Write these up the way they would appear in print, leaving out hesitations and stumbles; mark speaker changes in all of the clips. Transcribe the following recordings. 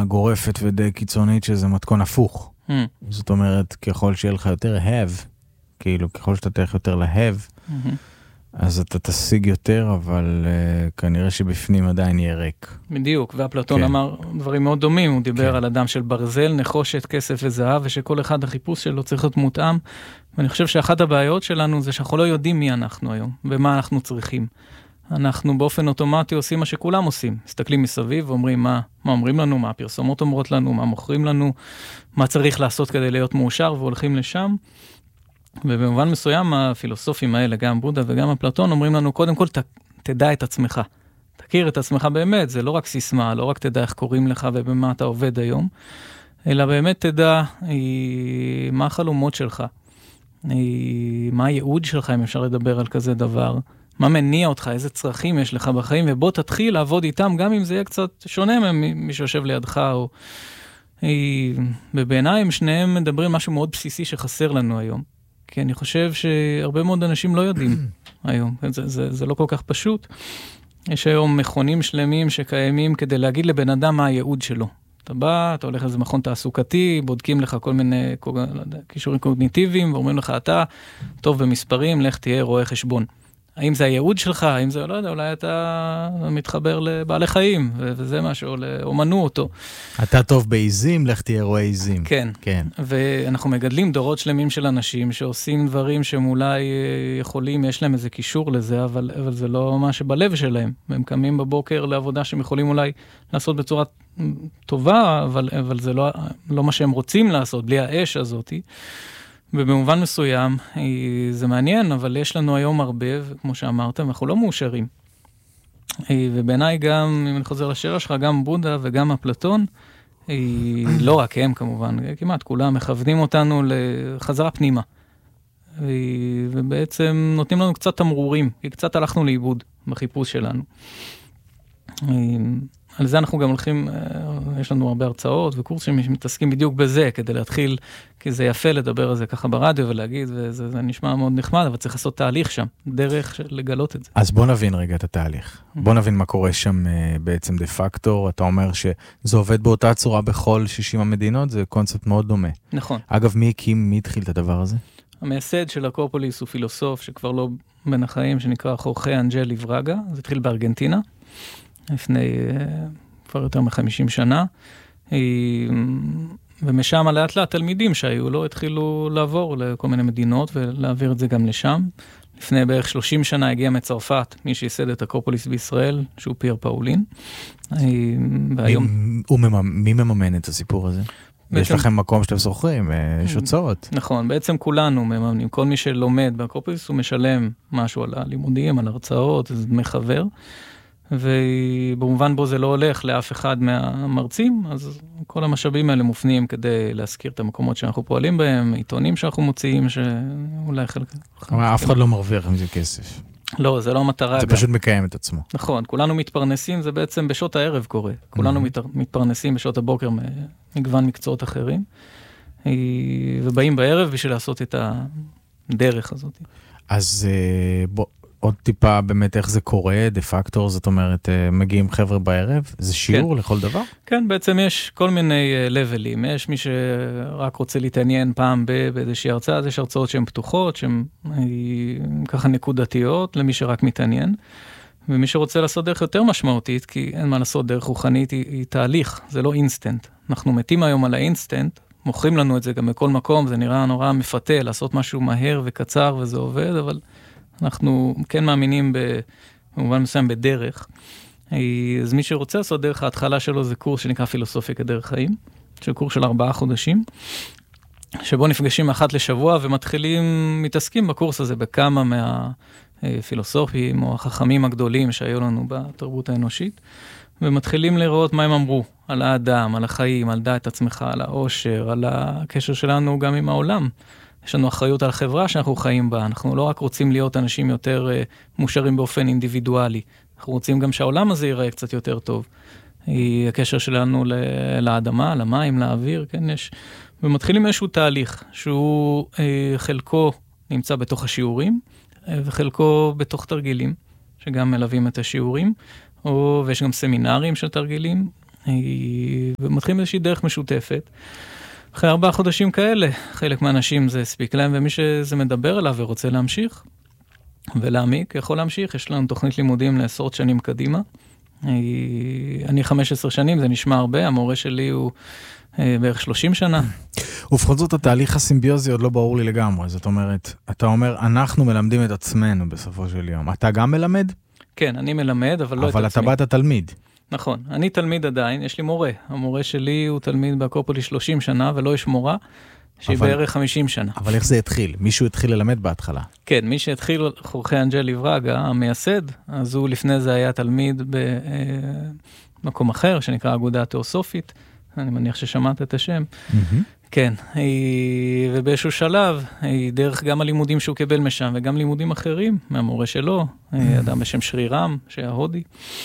Speaker 1: גורפת ודי קיצונית שזה מתכון הפוך. זאת אומרת, ככל שיהיה לך יותר have, כאילו ככל שאתה תלך יותר להב, אז אתה תשיג יותר, אבל כנראה שבפנים עדיין יהיה ריק.
Speaker 2: בדיוק, ואפלטון אמר דברים מאוד דומים, הוא דיבר על אדם של ברזל, נחושת, כסף וזהב, ושכל אחד החיפוש שלו צריך להיות מותאם, ואני חושב שאחת הבעיות שלנו זה שאנחנו לא יודעים מי אנחנו היום, ומה אנחנו צריכים. אנחנו באופן אוטומטי עושים מה שכולם עושים, מסתכלים מסביב ואומרים מה אומרים לנו, מה הפרסומות אומרות לנו, מה מוכרים לנו, מה צריך לעשות כדי להיות מאושר, והולכים לשם. ובמובן מסוים הפילוסופים האלה, גם בודה וגם אפלטון, אומרים לנו, קודם כל תדע את עצמך. תכיר את עצמך באמת, זה לא רק סיסמה, לא רק תדע איך קוראים לך ובמה אתה עובד היום, אלא באמת תדע מה החלומות שלך, מה הייעוד שלך, אם אפשר לדבר על כזה דבר, מה מניע אותך, איזה צרכים יש לך בחיים, ובוא תתחיל לעבוד איתם, גם אם זה יהיה קצת שונה ממי שיושב לידך, או... ובעיניי שניהם מדברים משהו מאוד בסיסי שחסר לנו היום. כי אני חושב שהרבה מאוד אנשים לא יודעים היום. זה לא כל כך פשוט. יש היום מכונים שלמים שקיימים כדי להגיד לבן אדם מה הייעוד שלו. אתה בא, אתה הולך לאיזה מכון תעסוקתי, בודקים לך כל מיני קישורים קוגניטיביים, ואומרים לך, אתה טוב במספרים, לך תהיה רואה חשבון. האם זה הייעוד שלך, האם זה, לא יודע, אולי אתה מתחבר לבעלי חיים, וזה משהו, אומנו אותו.
Speaker 1: אתה טוב בעיזים, לך תהיה רואה עיזים.
Speaker 2: כן. כן. ואנחנו מגדלים דורות שלמים של אנשים שעושים דברים שהם אולי יכולים, יש להם איזה קישור לזה, אבל זה לא מה שבלב שלהם. הם קמים בבוקר לעבודה שהם יכולים אולי לעשות בצורה טובה, אבל זה לא מה שהם רוצים לעשות, בלי האש הזאת. ובמובן מסוים, זה מעניין, אבל יש לנו היום הרבה, כמו שאמרתם, אנחנו לא מאושרים. ובעיניי גם, אם אני חוזר לשאלה שלך, גם בודה וגם אפלטון, לא רק הם כמובן, כמעט כולם מכוונים אותנו לחזרה פנימה. ובעצם נותנים לנו קצת תמרורים, כי קצת הלכנו לאיבוד בחיפוש שלנו. על זה אנחנו גם הולכים, יש לנו הרבה הרצאות וקורסים שמתעסקים בדיוק בזה, כדי להתחיל, כי זה יפה לדבר על זה ככה ברדיו ולהגיד, וזה נשמע מאוד נחמד, אבל צריך לעשות תהליך שם, דרך של לגלות את זה.
Speaker 1: אז בוא נבין רגע את התהליך. בוא נבין מה קורה שם בעצם דה פקטור. אתה אומר שזה עובד באותה צורה בכל 60 המדינות, זה קונספט מאוד דומה.
Speaker 2: נכון.
Speaker 1: אגב, מי התחיל את הדבר הזה?
Speaker 2: המייסד של אקרופוליס הוא פילוסוף שכבר לא בין החיים, שנקרא חורכה אנג'ל ליברגה, זה התחיל בארגנטינה. לפני כבר יותר מ-50 שנה, ומשם לאט לאט תלמידים שהיו לו התחילו לעבור לכל מיני מדינות ולהעביר את זה גם לשם. לפני בערך 30 שנה הגיע מצרפת, מי שייסד את אקרופוליס בישראל, שהוא פייר פאולין.
Speaker 1: מי מממן את הסיפור הזה? יש לכם מקום שאתם שוכרים, יש הוצאות.
Speaker 2: נכון, בעצם כולנו מממנים. כל מי שלומד באקרופוליס הוא משלם משהו על הלימודים, על הרצאות, זה דמי חבר. ובמובן בו זה לא הולך לאף אחד מהמרצים, אז כל המשאבים האלה מופנים כדי להזכיר את המקומות שאנחנו פועלים בהם, עיתונים שאנחנו מוציאים, שאולי חלק...
Speaker 1: אבל אף אחד לא מרוויח עם זה כסף.
Speaker 2: לא, זה לא המטרה.
Speaker 1: זה פשוט מקיים את עצמו.
Speaker 2: נכון, כולנו מתפרנסים, זה בעצם בשעות הערב קורה. כולנו מתפרנסים בשעות הבוקר מגוון מקצועות אחרים, ובאים בערב בשביל לעשות את הדרך הזאת.
Speaker 1: אז בוא... עוד טיפה באמת איך זה קורה, דה פקטור, זאת אומרת, מגיעים חבר'ה בערב, זה שיעור לכל דבר?
Speaker 2: כן, בעצם יש כל מיני לבלים, יש מי שרק רוצה להתעניין פעם באיזושהי הרצאה, אז יש הרצאות שהן פתוחות, שהן ככה נקודתיות, למי שרק מתעניין, ומי שרוצה לעשות דרך יותר משמעותית, כי אין מה לעשות, דרך רוחנית היא תהליך, זה לא אינסטנט. אנחנו מתים היום על האינסטנט, מוכרים לנו את זה גם בכל מקום, זה נראה נורא מפתה, לעשות משהו מהר וקצר וזה עובד, אבל אנחנו כן מאמינים במובן מסוים בדרך. אז מי שרוצה לעשות דרך, ההתחלה שלו זה קורס שנקרא פילוסופיה כדרך חיים, של קורס של 4 חודשים, שבו נפגשים אחת לשבוע ומתחילים, מתעסקים בקורס הזה בכמה מהפילוסופים או החכמים הגדולים שהיו לנו בתרבות האנושית, ומתחילים לראות מה הם אמרו על האדם, על החיים, על דעת עצמך, על העושר, על הקשר שלנו גם עם העולם. יש לנו אחריות על החברה שאנחנו חיים בה, אנחנו לא רק רוצים להיות אנשים יותר מאושרים באופן אינדיבידואלי, אנחנו רוצים גם שהעולם הזה ייראה קצת יותר טוב. הקשר שלנו לאדמה, למים, לאוויר, כן, יש. ומתחילים איזשהו תהליך, שהוא חלקו נמצא בתוך השיעורים, וחלקו בתוך תרגילים, שגם מלווים את השיעורים, ויש גם סמינרים של תרגילים, ומתחילים איזושהי דרך משותפת. אחרי 4 חודשים כאלה, חלק מהאנשים זה הספיק להם, ומי שזה מדבר אליו ורוצה להמשיך ולהעמיק, יכול להמשיך. יש לנו תוכנית לימודים לעשרות שנים קדימה. אני 15 שנים, זה נשמע הרבה, המורה שלי הוא בערך 30 שנה.
Speaker 1: ובכל זאת התהליך הסימביוזי עוד לא ברור לי לגמרי, זאת אומרת, אתה אומר, אנחנו מלמדים את עצמנו בסופו של יום. אתה גם מלמד?
Speaker 2: כן, אני מלמד, אבל לא את עצמי.
Speaker 1: אבל אתה באת תלמיד.
Speaker 2: נכון, אני תלמיד עדיין, יש לי מורה. המורה שלי הוא תלמיד באקרופוליס 30 שנה, ולא יש מורה שהיא בערך 50 שנה.
Speaker 1: אבל איך זה התחיל? מישהו התחיל ללמד בהתחלה?
Speaker 2: כן, מי שהתחיל, חורכי אנג'לי ורגה, המייסד, אז הוא לפני זה היה תלמיד במקום אחר, שנקרא אגודה התיאוסופית, אני מניח ששמעת את השם. כן, ובאיזשהו שלב, דרך גם הלימודים שהוא קיבל משם, וגם לימודים אחרים, מהמורה שלו, אדם בשם שרי רם, שהיה הודי,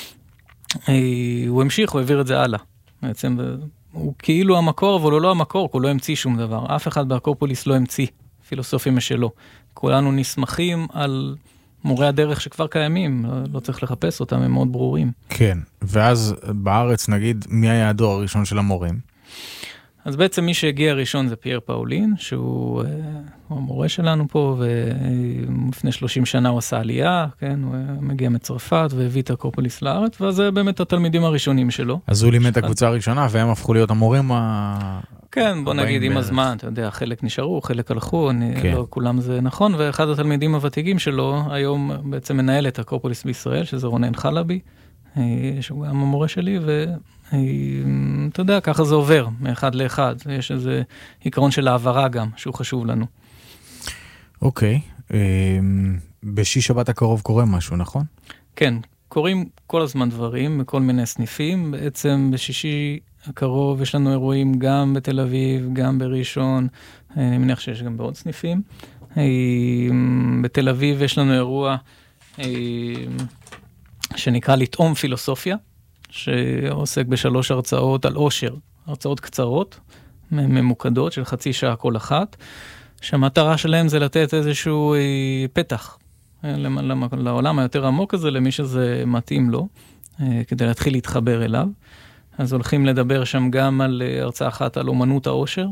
Speaker 2: הוא המשיך, הוא העביר את זה הלאה. בעצם הוא כאילו המקור, אבל הוא לא המקור, הוא לא המציא שום דבר. אף אחד באקרופוליס לא המציא פילוסופיה משלו. כולנו נסמכים על מורי הדרך שכבר קיימים, לא צריך לחפש אותם, הם מאוד ברורים.
Speaker 1: כן, ואז בארץ נגיד, מי היה הדור הראשון של המורים?
Speaker 2: אז בעצם מי שהגיע ראשון זה פייר פאולין, שהוא המורה שלנו פה, ולפני 30 שנה הוא עשה עלייה, כן, הוא מגיע מצרפת והביא את אקרופוליס לארץ, וזה באמת התלמידים הראשונים שלו.
Speaker 1: אז הוא לימד את הקבוצה הראשונה, והם הפכו להיות המורים
Speaker 2: כן, בוא נגיד עם הזמן, אתה יודע, חלק נשארו, חלק הלכו, לא כולם זה נכון, ואחד התלמידים הוותיקים שלו, היום בעצם מנהל את אקרופוליס בישראל, שזה רונן חלבי, שהוא גם המורה שלי, אתה יודע, ככה זה עובר, מאחד לאחד. יש איזה עיקרון של העברה גם, שהוא חשוב לנו.
Speaker 1: אוקיי. בשישי שבת הקרוב קורה משהו, נכון?
Speaker 2: כן, קורים כל הזמן דברים, בכל מיני סניפים. בעצם בשישי הקרוב יש לנו אירועים גם בתל אביב, גם בראשון, אני מניח שיש גם בעוד סניפים. בתל אביב יש לנו אירוע שנקרא לטעום פילוסופיה, שעוסק ב3 הרצאות על עושר, הרצאות קצרות, ממוקדות של חצי שעה כל אחת, שהמטרה שלהם זה לתת איזשהו פתח לעולם היותר עמוק הזה, למי שזה מתאים לו, כדי להתחיל להתחבר אליו. אז הולכים לדבר שם גם על הרצאה אחת על אומנות העושר,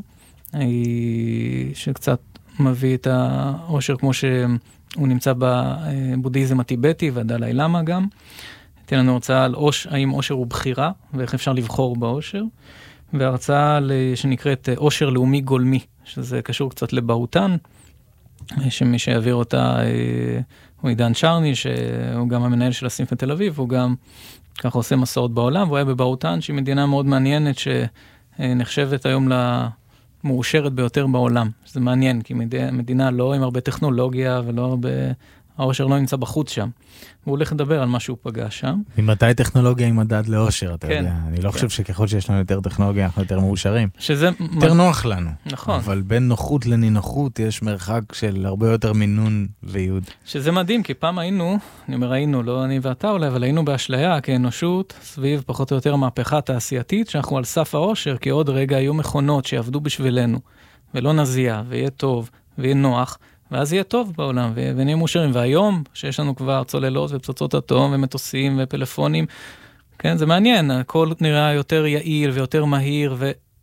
Speaker 2: שקצת מביא את העושר כמו שהוא נמצא בבודהיזם הטיבטי והדלאי למה גם. תהיה לנו הרצאה על האם עושר הוא בחירה, ואיך אפשר לבחור בעושר, והרצאה שנקראת עושר לאומי גולמי, שזה קשור קצת לבהוטן, שמי שיעביר אותה הוא עידן צ'רני, שהוא גם המנהל של הסניף בתל אביב, הוא גם ככה עושה מסעות בעולם, והוא היה בבהוטן, שהיא מדינה מאוד מעניינת, שנחשבת היום למאושרת ביותר בעולם. זה מעניין, כי מדינה לא עם הרבה טכנולוגיה, ולא הרבה העושר לא נמצא בחוץ שם. הוא הולך לדבר על מה שהוא פגש שם.
Speaker 1: ממתי טכנולוגיה היא מדד לעושר, אתה יודע? אני לא חושב שככל שיש לנו יותר טכנולוגיה, אנחנו יותר מאושרים. יותר נוח לנו.
Speaker 2: נכון.
Speaker 1: אבל בין נוחות לנינוחות יש מרחק של הרבה יותר מינון ויוד.
Speaker 2: שזה מדהים, כי פעם היינו, אני אומר היינו, לא אני ואתה אולי, אבל היינו באשליה כאנושות, סביב פחות או יותר מהפכה תעשייתית, שאנחנו על סף העושר, כי עוד רגע היו מכונות שיעבדו בשבילנו, ולא נזיע, ויהיה טוב, ויהיה נוח, ואז יהיה טוב בעולם, ונהיה מאושרים. והיום, שיש לנו כבר צוללות ופצצות אטום, ומטוסים ופלאפונים, כן, זה מעניין, הכל נראה יותר יעיל ויותר מהיר,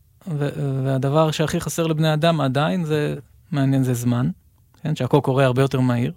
Speaker 2: והדבר שהכי חסר לבני אדם עדיין, זה מעניין, זה זמן, כן, שהכל קורה הרבה יותר מהיר,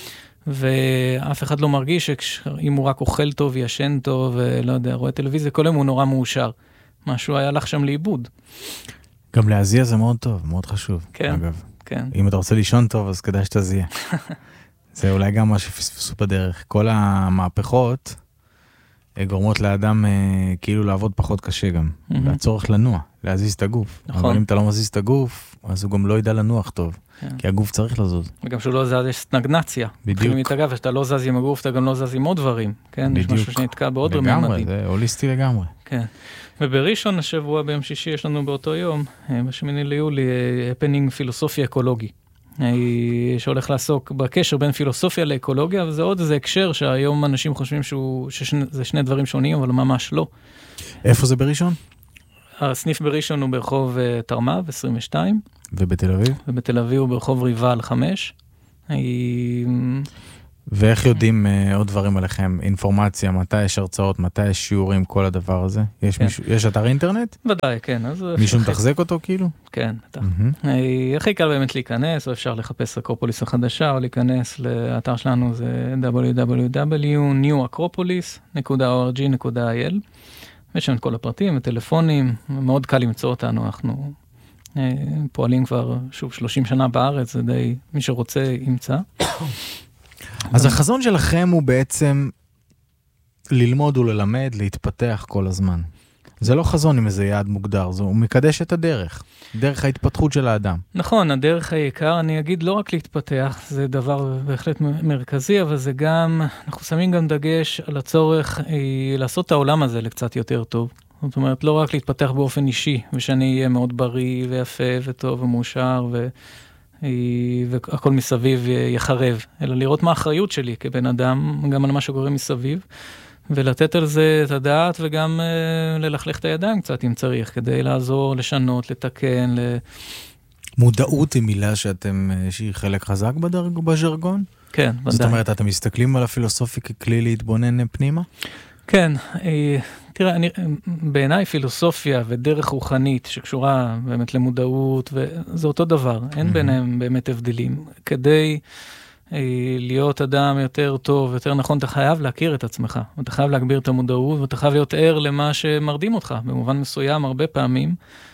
Speaker 2: ואף אחד לא מרגיש שאם הוא רק אוכל טוב, ישן טוב, ולא יודע, רואה טלוויזיה, כל יום הוא נורא מאושר. משהו היה לך שם לאיבוד.
Speaker 1: גם להזיע זה מאוד טוב, מאוד חשוב,
Speaker 2: כן.
Speaker 1: אגב.
Speaker 2: כן.
Speaker 1: אם אתה רוצה לישון טוב, אז כדאי שתזיע. זה אולי גם מה שפספסו בדרך. כל המהפכות גורמות לאדם כאילו לעבוד פחות קשה גם. והצורך לנוע, להזיז את הגוף.
Speaker 2: נכון.
Speaker 1: אבל אם אתה לא מזיז את הגוף, אז הוא גם לא ידע לנוח טוב. כי הגוף צריך לזוז.
Speaker 2: וגם שהוא לא זז, יש סטגנציה.
Speaker 1: בדיוק.
Speaker 2: אגב, שאתה לא זז עם הגוף, אתה גם לא זז עם עוד דברים. כן?
Speaker 1: בדיוק.
Speaker 2: יש משהו שנתקע בעוד
Speaker 1: לגמרי,
Speaker 2: רמדים.
Speaker 1: זה הוליסטי לגמרי.
Speaker 2: כן. ובראשון השבוע ביום שישי יש לנו באותו יום, ב8 ליולי, הפנינג פילוסופיה אקולוגי. שהולך לעסוק בקשר בין פילוסופיה לאקולוגיה, וזה עוד איזה הקשר שהיום אנשים חושבים שזה שני דברים שונים, אבל ממש לא.
Speaker 1: איפה זה בראשון?
Speaker 2: הסניף בראשון הוא ברחוב תרמ"ב, 22.
Speaker 1: ובתל אביב?
Speaker 2: ובתל אביב הוא ברחוב ריבל 5.
Speaker 1: ואיך יודעים עוד דברים עליכם? אינפורמציה, מתי יש הרצאות, מתי יש שיעורים, כל הדבר הזה? יש אתר אינטרנט?
Speaker 2: ודאי, כן.
Speaker 1: מישהו מתחזק אותו כאילו?
Speaker 2: כן, בטח. הכי קל באמת להיכנס, או אפשר לחפש אקרופוליס החדשה, או להיכנס לאתר שלנו, זה www.newacropolis.org.il. יש שם את כל הפרטים וטלפונים, מאוד קל למצוא אותנו, אנחנו פועלים כבר, שוב, 30 שנה בארץ, זה די, מי שרוצה ימצא.
Speaker 1: אז החזון שלכם הוא בעצם ללמוד וללמד, להתפתח כל הזמן. זה לא חזון עם איזה יעד מוגדר, הוא מקדש את הדרך, דרך ההתפתחות של האדם.
Speaker 2: נכון, הדרך העיקר, אני אגיד לא רק להתפתח, זה דבר בהחלט מרכזי, אבל זה גם, אנחנו שמים גם דגש על הצורך לעשות את העולם הזה לקצת יותר טוב. זאת אומרת, לא רק להתפתח באופן אישי, ושאני אהיה מאוד בריא ויפה וטוב ומאושר והכל מסביב יחרב, אלא לראות מה האחריות שלי כבן אדם, גם על מה שקורה מסביב, ולתת על זה את הדעת וגם ללכלך את הידיים קצת אם צריך, כדי לעזור, לשנות, לתקן.
Speaker 1: מודעות היא מילה שהיא חלק חזק בז'רגון?
Speaker 2: כן, ודאי.
Speaker 1: זאת אומרת, אתם מסתכלים על הפילוסופיה ככלי להתבונן פנימה?
Speaker 2: כן, תראה, בעיניי פילוסופיה ודרך רוחנית שקשורה באמת למודעות, וזה אותו דבר, אין ביניהם באמת הבדלים. כדי להיות אדם יותר טוב, יותר נכון, אתה חייב להכיר את עצמך, אתה חייב להגביר את המודעות, ואתה חייב להיות ער למה שמרדים אותך. במובן מסוים, הרבה פעמים,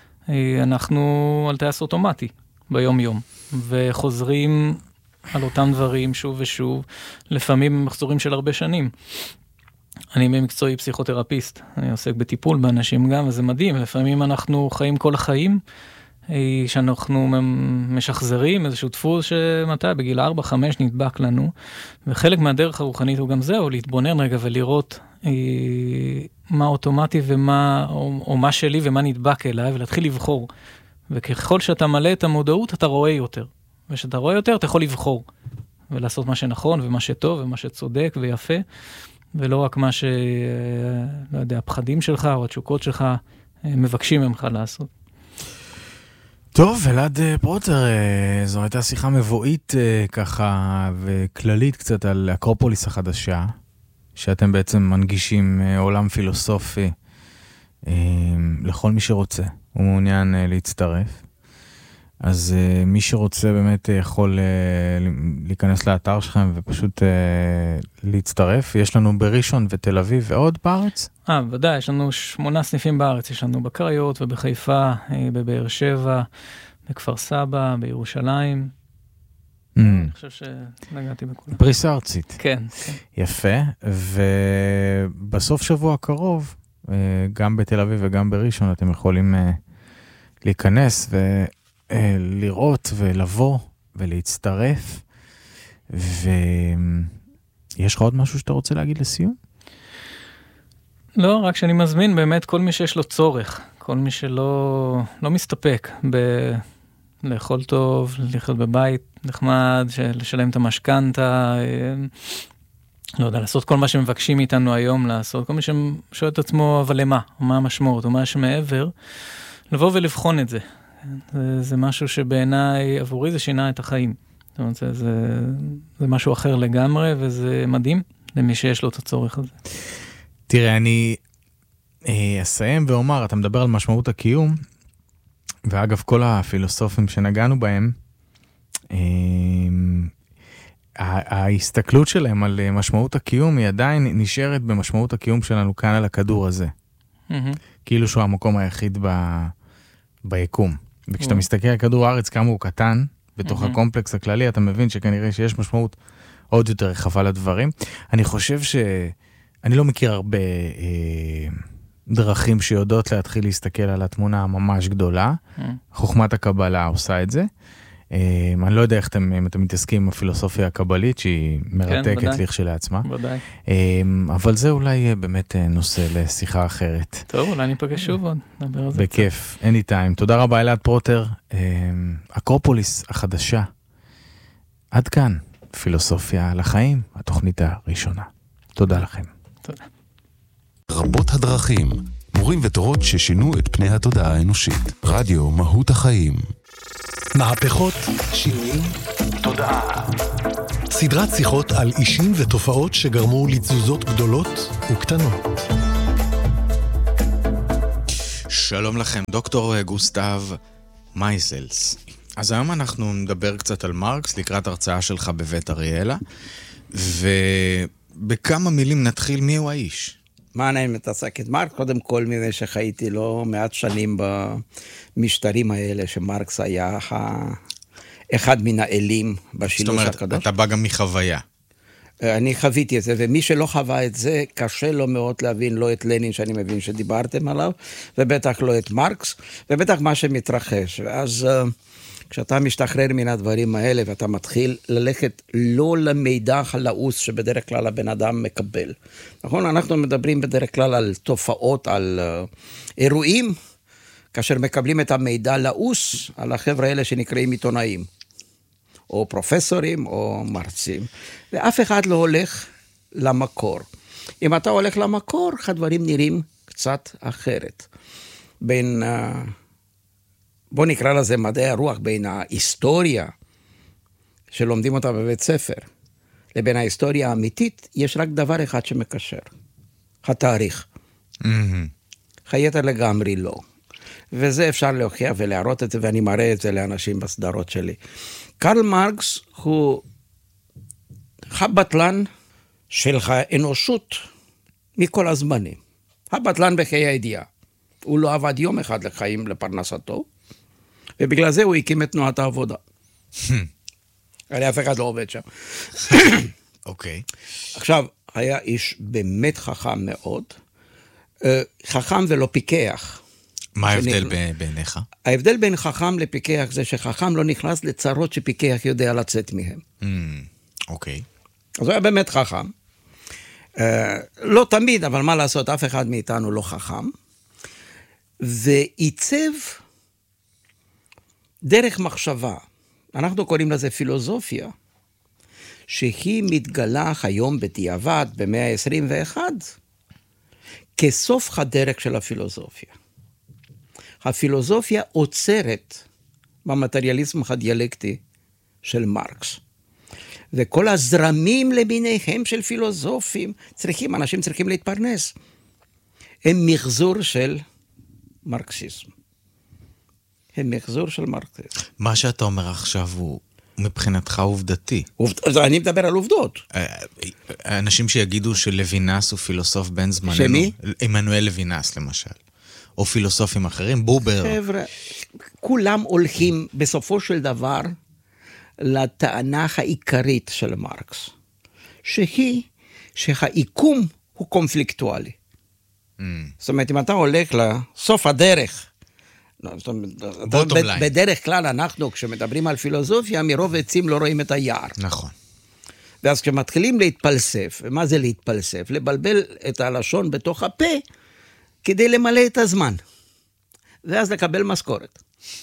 Speaker 2: אנחנו על טייס אוטומטי ביום-יום, וחוזרים על אותם דברים שוב ושוב, לפעמים מחזורים של הרבה שנים. אני במקצועי פסיכותרפיסט, אני עוסק בטיפול באנשים גם, וזה מדהים, לפעמים אנחנו חיים כל החיים, שאנחנו משחזרים איזשהו דפוס שמתי, בגיל 4-5 נדבק לנו, וחלק מהדרך הרוחנית הוא גם זהו, להתבונן רגע ולראות מה אוטומטי ומה, או מה שלי ומה נדבק אליי, ולהתחיל לבחור. וככל שאתה מלא את המודעות, אתה רואה יותר. ושאתה רואה יותר, אתה יכול לבחור, ולעשות מה שנכון ומה שטוב ומה שצודק ויפה, ולא רק מה לא יודע, הפחדים שלך או התשוקות שלך מבקשים ממך לעשות.
Speaker 1: טוב, אלעד פרוטר, זו הייתה שיחה מבואית ככה וכללית קצת על אקרופוליס החדשה, שאתם בעצם מנגישים עולם פילוסופי לכל מי שרוצה, הוא מעוניין להצטרף. אז מי שרוצה באמת יכול להיכנס לאתר שלכם ופשוט להצטרף. יש לנו בראשון ותל אביב ועוד בארץ?
Speaker 2: ודאי, יש לנו 8 סניפים בארץ. יש לנו בקריות ובחיפה, בבאר שבע, בכפר סבא, בירושלים. אני חושב שנגעתי בכולם.
Speaker 1: פריסה ארצית.
Speaker 2: כן.
Speaker 1: יפה. ובסוף שבוע הקרוב, גם בתל אביב וגם בראשון, אתם יכולים להיכנס לראות ולבוא ולהצטרף. ויש לך עוד משהו שאתה רוצה להגיד לסיום?
Speaker 2: לא, רק שאני מזמין באמת כל מי שיש לו צורך, כל מי שלא מסתפק לאכול טוב, לחיות בבית נחמד, לשלם את המשכנתה, לא יודע, לעשות כל מה שמבקשים איתנו היום לעשות, כל מי ששואל את עצמו, אבל למה? מה המשמעות? או מה שמעבר? לבוא ולבחון את זה. זה משהו שבעיניי, עבורי זה שינה את החיים. זאת אומרת, זה משהו אחר לגמרי, וזה מדהים למי שיש לו את הצורך הזה.
Speaker 1: תראה, אני אסיים ואומר, אתה מדבר על משמעות הקיום, ואגב, כל הפילוסופים שנגענו בהם, ההסתכלות שלהם על משמעות הקיום היא עדיין נשארת במשמעות הקיום שלנו כאן על הכדור הזה. כאילו שהוא המקום היחיד ביקום. וכשאתה מסתכל על כדור הארץ כמה הוא קטן, בתוך הקומפלקס הכללי, אתה מבין שכנראה שיש משמעות עוד יותר רחבה לדברים. אני חושב אני לא מכיר הרבה דרכים שיודעות להתחיל להסתכל על התמונה הממש גדולה. חוכמת הקבלה עושה את זה. אני לא יודע אם אתם מתעסקים עם הפילוסופיה הקבלית, שהיא מרתקת לכשלעצמה.
Speaker 2: ודאי.
Speaker 1: אבל זה אולי באמת נושא לשיחה אחרת.
Speaker 2: טוב, אולי ניפגש שוב עוד.
Speaker 1: בכיף, anytime. תודה רבה, אלעד פרוטר. אקרופוליס החדשה. עד כאן, פילוסופיה לחיים, התוכנית הראשונה. תודה לכם.
Speaker 2: תודה.
Speaker 3: רבות הדרכים, מורים ותורות ששינו את פני התודעה האנושית. רדיו מהות החיים.
Speaker 4: מהפכות, שינויים, תודעה. סדרת שיחות על אישים ותופעות שגרמו לתזוזות גדולות וקטנות.
Speaker 1: שלום לכם, דוקטור גוסטב מייזלס. אז היום אנחנו נדבר קצת על מרקס לקראת הרצאה שלך בבית אריאלה, ובכמה מילים נתחיל מיהו האיש.
Speaker 5: מה אני מתעסק את מרקס? קודם כל מזה שחייתי לא מעט שנים במשטרים האלה, שמרקס היה אחד מן האלים בשילוש הקדוש.
Speaker 1: זאת אומרת, אתה בא גם מחוויה.
Speaker 5: אני חוויתי את זה, ומי שלא חווה את זה, קשה לו מאוד להבין לא את לנין שאני מבין שדיברתם עליו, ובטח לא את מרקס, ובטח מה שמתרחש. ואז כשאתה משתחרר מן הדברים האלה, ואתה מתחיל ללכת לא למידע הלעוס שבדרך כלל הבן אדם מקבל. נכון? אנחנו מדברים בדרך כלל על תופעות, על אירועים, כאשר מקבלים את המידע לעוס, על החבר'ה האלה שנקראים עיתונאים. או פרופסורים, או מרצים, ואף אחד לא הולך למקור. אם אתה הולך למקור, הדברים נראים קצת אחרת. בין, בוא נקרא לזה מדעי הרוח, בין ההיסטוריה, שלומדים אותה בבית ספר, לבין ההיסטוריה האמיתית, יש רק דבר אחד שמקשר, התאריך. היתר לגמרי לא. וזה אפשר להוכיח ולהראות את זה, ואני מראה את זה לאנשים בסדרות שלי. קרל מרקס הוא הבטלן של האנושות מכל הזמנים. הבטלן בחיי הידיעה. הוא לא עבד יום אחד לחיים לפרנסתו, ובגלל זה הוא הקים את תנועת העבודה. הרי אף אחד לא עובד שם.
Speaker 1: אוקיי.
Speaker 5: עכשיו, היה איש באמת חכם מאוד, חכם ולא פיקח.
Speaker 1: מה ההבדל בעיניך?
Speaker 5: ההבדל בין חכם לפיקח זה שחכם לא נכנס לצרות שפיקח יודע לצאת מהם.
Speaker 1: אוקיי.
Speaker 5: אז הוא היה באמת חכם. לא תמיד, אבל מה לעשות, אף אחד מאיתנו לא חכם. ועיצב דרך מחשבה. אנחנו קוראים לזה פילוסופיה, שהיא מתגלה היום בדיעבד במאה ה-21, כסוף הדרך של הפילוסופיה. הפילוסופיה עוצרת במטריאליזם הדיאלקטי של מרקס. וכל הזרמים למיניהם של פילוסופים אנשים צריכים להתפרנס. הם מחזור של מרקסיזם. הם מחזור של מרקסיזם.
Speaker 1: מה שאתה אומר עכשיו הוא מבחינתך עובדתי.
Speaker 5: אני מדבר על עובדות.
Speaker 1: אנשים שיגידו שלוינס הוא פילוסוף בן זמננו.
Speaker 5: שמי?
Speaker 1: עמנואל לוינס למשל. או פילוסופים אחרים, בובר.
Speaker 5: חבר'ה, כולם הולכים בסופו של דבר לטענה העיקרית של מרקס, שהיא שהעיקום הוא קונפליקטואלי. זאת אומרת, אם אתה הולך לסוף הדרך, בדרך כלל אנחנו, כשמדברים על פילוסופיה, מרוב עצים לא רואים את היער.
Speaker 1: נכון.
Speaker 5: ואז כשמתחילים להתפלסף, ומה זה להתפלסף? לבלבל את הלשון בתוך הפה, כדי למלא את הזמן, ואז לקבל משכורת.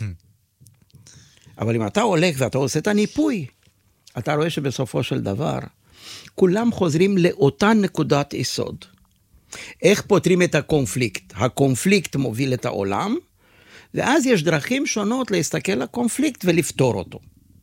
Speaker 5: אבל אם אתה הולך ואתה עושה את הניפוי, אתה רואה שבסופו של דבר, כולם חוזרים לאותה נקודת יסוד. איך פותרים את הקונפליקט? הקונפליקט מוביל את העולם, ואז יש דרכים שונות להסתכל על הקונפליקט ולפתור אותו.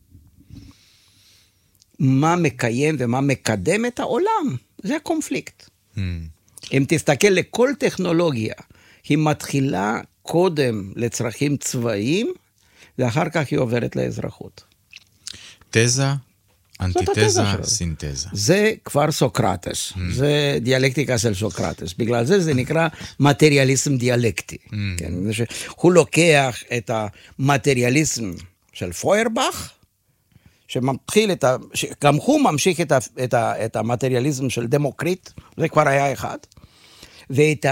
Speaker 5: מה מקיים ומה מקדם את העולם? זה הקונפליקט. אם תסתכל לכל טכנולוגיה, היא מתחילה קודם לצרכים צבאיים, ואחר כך היא עוברת לאזרחות.
Speaker 1: תזה, אנטיתזה, סינתזה.
Speaker 5: זה כבר סוקרטס, זה דיאלקטיקה של סוקרטס, בגלל זה נקרא מטריאליזם דיאלקטי. הוא לוקח את המטריאליזם של פוירבך, גם הוא ממשיך את המטריאליזם של דמוקריט, זה כבר היה אחד, ואת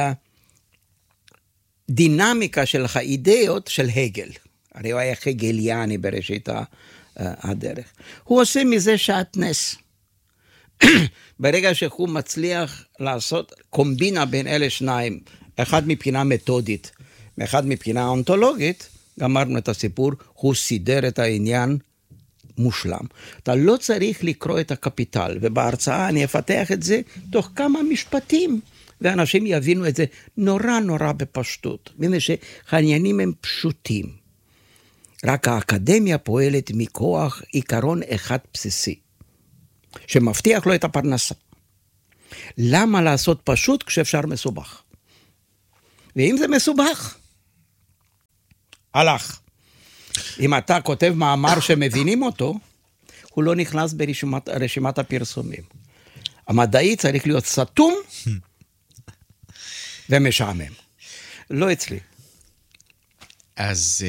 Speaker 5: הדינמיקה של האידאות של הגל. הרי הוא היה הגליאני בראשית הדרך. הוא עושה מזה שעטנס. ברגע שהוא מצליח לעשות קומבינה בין אלה שניים, אחד מבחינה מתודית, ואחד מבחינה אונתולוגית, גמרנו את הסיפור, הוא סידר את העניין מושלם. אתה לא צריך לקרוא את הקפיטל, ובהרצאה אני אפתח את זה תוך כמה משפטים, ואנשים יבינו את זה נורא נורא בפשטות, מפני שהעניינים הם פשוטים. רק האקדמיה פועלת מכוח עיקרון אחד בסיסי. שמבטיח לו את הפרנסה. למה לעשות פשוט כשאפשר מסובך? ואם זה מסובך, הלך. אם אתה כותב מאמר שמבינים אותו, הוא לא נכנס ברשימת הפרסומים. המדעי צריך להיות סתום ומשעמם. לא אצלי.
Speaker 1: אז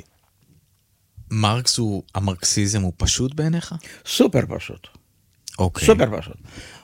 Speaker 1: מרקס המרקסיזם הוא פשוט בעיניך?
Speaker 5: סופר פשוט.
Speaker 1: אוקיי.
Speaker 5: סופר פשוט.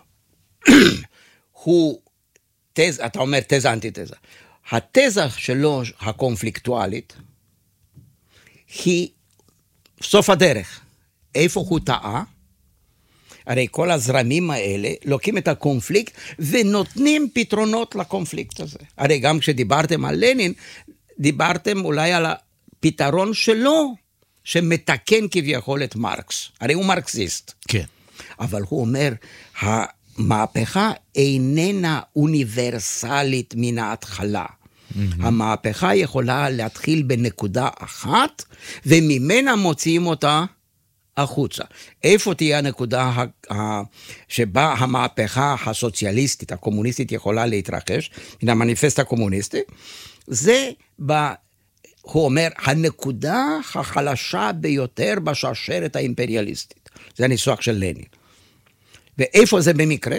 Speaker 5: הוא תזה, אתה אומר תזה אנטי-תזה. התזה שלו הקונפליקטואלית היא סוף הדרך. איפה הוא טעה? הרי כל הזרמים האלה לוקחים את הקונפליקט ונותנים פתרונות לקונפליקט הזה. הרי גם כשדיברתם על לנין, דיברתם אולי על הפתרון שלו, שמתקן כביכול את מרקס. הרי הוא מרקסיסט.
Speaker 1: כן.
Speaker 5: אבל הוא אומר, המהפכה איננה אוניברסלית מן ההתחלה. המהפכה יכולה להתחיל בנקודה אחת, וממנה מוציאים אותה החוצה. איפה תהיה הנקודה שבה המהפכה הסוציאליסטית, הקומוניסטית, יכולה להתרחש, מן המניפסט הקומוניסטי? זה, הוא אומר, הנקודה החלשה ביותר בשרשרת האימפריאליסטית. זה הניסוח של לנין. ואיפה זה במקרה?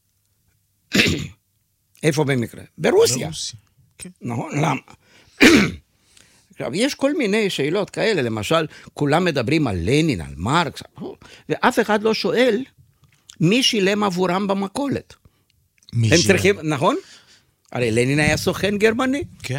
Speaker 5: איפה במקרה? ברוסיה. נכון? למה? עכשיו, יש כל מיני שאלות כאלה, למשל, כולם מדברים על לנין, על מרקס, ואף אחד לא שואל מי שילם עבורם במכולת.
Speaker 1: מי
Speaker 5: הם
Speaker 1: שילם?
Speaker 5: צריכים, נכון? הרי לנין היה סוכן גרמני.
Speaker 1: כן.